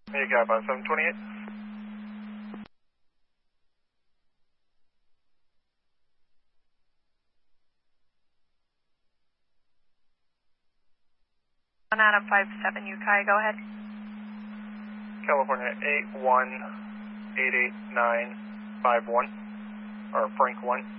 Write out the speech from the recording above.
You got about 728. One out of 57, Yukai, go ahead. California 8188951, or Frank 1.